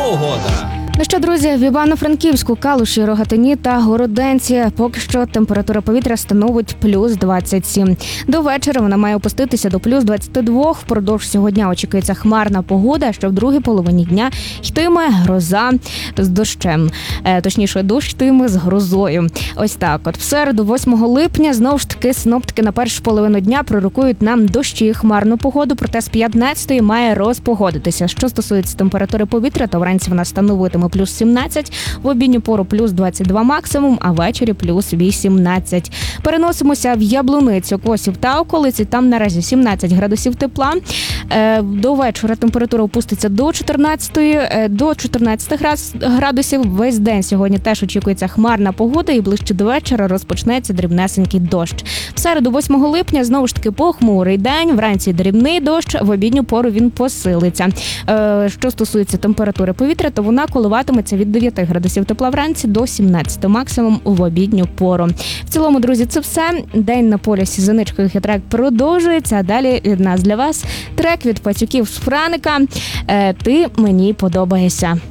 погода. Ну що, друзі, в Івано-Франківську, Калуші, Рогатині та Городенці поки що температура повітря становить плюс 27. До вечора вона має опуститися до плюс 22. Впродовж цього дня очікується хмарна погода, що в другій половині дня йтиме гроза з дощем. Точніше, дощ йтиме з грозою. Ось так от. В середу, 8 липня, знову ж таки, синоптики на першу половину дня пророкують нам дощі і хмарну погоду, проте з 15-ї має розпогодитися. Що стосується температури повітря, то вранці вона становитиме плюс 17, в обідню пору плюс 22 максимум, а ввечері плюс 18. Переносимося в Яблуницю, Косів та околиці. Там наразі 17 градусів тепла. До вечора температура опуститься до 14 градусів. Весь день сьогодні теж очікується хмарна погода і ближче до вечора розпочнеться дрібнесенький дощ. В середу, 8 липня, знову ж таки похмурий день, вранці дрібний дощ, в обідню пору він посилиться. Що стосується температури повітря, то вона коливатиметься від 9 градусів тепла вранці до 17 максимум в обідню пору. В цілому, друзі, це все. День на полюсі з Аничкою Хитрак продовжується, а далі від нас для вас трек від Пацюків з Франика «Ти мені подобаєшся».